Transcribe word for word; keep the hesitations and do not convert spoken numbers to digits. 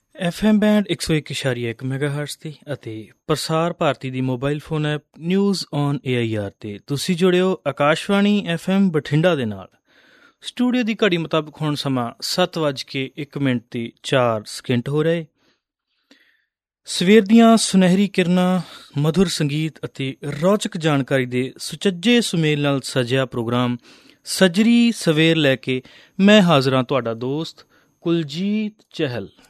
F M band ਇੱਕ ਸੌ ਇੱਕ ਇਸ਼ਾਰੀਆ ਇੱਕ ਮੈਗਾ ਹਰਟਸ 'ਤੇ ਅਤੇ ਪ੍ਰਸਾਰ ਭਾਰਤੀ ਦੀ mobile phone app news on A I R 'ਤੇ ਤੁਸੀਂ ਜੁੜਿਓ ਆਕਾਸ਼ਵਾਣੀ ਐਫ ਐਮ ਬਠਿੰਡਾ ਦੇ ਨਾਲ। ਸਟੂਡੀਓ ਦੀ ਘੜੀ ਮੁਤਾਬਕ ਹੁਣ ਸਮਾਂ ਸੱਤ ਵੱਜ ਕੇ ਇੱਕ ਮਿੰਟ ਅਤੇ ਚਾਰ ਸਕਿੰਟ ਹੋ ਰਹੇ। ਸਵੇਰ ਦੀਆਂ ਸੁਨਹਿਰੀ ਕਿਰਨਾਂ, ਮਧੁਰ ਸੰਗੀਤ ਅਤੇ ਰੌਚਕ ਜਾਣਕਾਰੀ ਦੇ ਸੁਚੱਜੇ ਸੁਮੇਲ ਨਾਲ ਸਜਿਆ ਪ੍ਰੋਗਰਾਮ ਸੱਜਰੀ ਸਵੇਰ ਲੈ ਕੇ ਮੈਂ ਹਾਜ਼ਰ ਹਾਂ, ਤੁਹਾਡਾ ਦੋਸਤ ਕੁਲਜੀਤ ਚਹਿਲ।